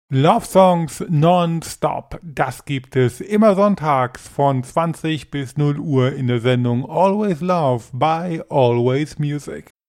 Love Songs non-stop, das gibt es immer sonntags von 20 bis 0 Uhr in der Sendung Always Love by Always Music.